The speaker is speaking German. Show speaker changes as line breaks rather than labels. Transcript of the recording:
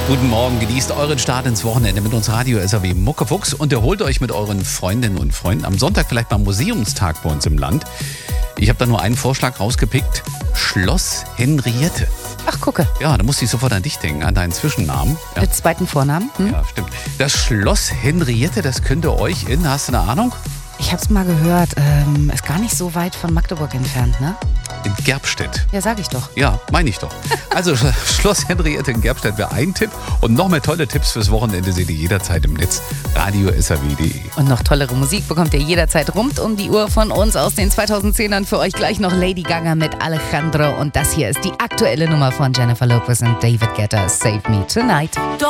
Guten Morgen, genießt euren Start ins Wochenende mit uns Radio SAW Muckefuchs und erholt euch mit euren Freundinnen und Freunden. Am Sonntag vielleicht mal Museumstag bei uns im Land. Ich habe da nur einen Vorschlag rausgepickt. Schloss Henriette.
Ach, gucke.
Ja, da musste ich sofort an dich denken, an deinen Zwischennamen. Ja,
Mit zweiten Vornamen?
ja, stimmt. Das Schloss Henriette, das könnte euch hast du eine Ahnung?
Ich hab's mal gehört. Ist gar nicht so weit von Magdeburg entfernt, ne?
In Gerbstedt.
Ja, sag ich doch.
Ja, meine ich doch. Also Schloss Henriette in Gerbstedt wäre ein Tipp. Und noch mehr tolle Tipps fürs Wochenende seht ihr jederzeit im Netz. Radio-SAW.de.
Und noch tollere Musik bekommt ihr jederzeit rund um die Uhr von uns aus den 2010ern. Für euch gleich noch Lady Gaga mit Alejandro. Und das hier ist die aktuelle Nummer von Jennifer Lopez und David Guetta, Save Me Tonight.